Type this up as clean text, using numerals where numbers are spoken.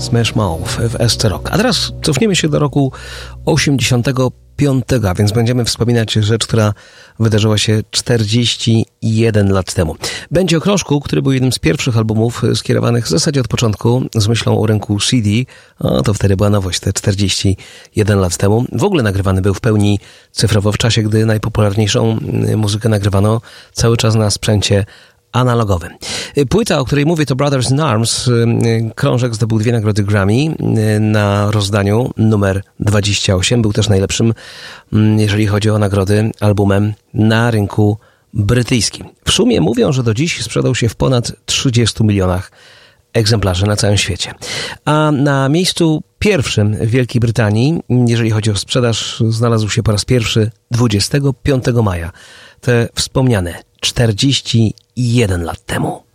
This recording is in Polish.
Smash Mouth w SC Rock. A teraz cofniemy się do roku 85, a więc będziemy wspominać rzecz, która wydarzyła się 41 lat temu. Będzie o krążku, który był jednym z pierwszych albumów skierowanych w zasadzie od początku z myślą o rynku CD. To wtedy była nowość, te 41 lat temu. W ogóle nagrywany był w pełni cyfrowo w czasie, gdy najpopularniejszą muzykę nagrywano cały czas na sprzęcie analogowym. Płyta, o której mówię, to Brothers in Arms. Krążek zdobył 2 nagrody Grammy na rozdaniu numer 28. Był też najlepszym, jeżeli chodzi o nagrody, albumem na rynku brytyjskim. W sumie mówią, że do dziś sprzedał się w ponad 30 milionach egzemplarzy na całym świecie. A na miejscu pierwszym w Wielkiej Brytanii, jeżeli chodzi o sprzedaż, znalazł się po raz pierwszy 25 maja. Te wspomniane 41 lat temu.